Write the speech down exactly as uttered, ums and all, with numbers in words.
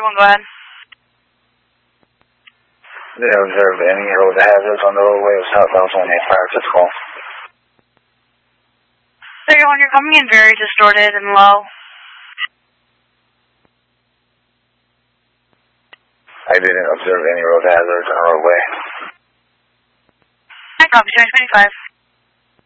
thirty-one, go ahead. Didn't observe any road hazards on the roadway of southbound twenty-eight prior to this call. thirty-one, you're coming in very distorted and low. I didn't observe any road hazards on the roadway. I copy, twenty twenty-five.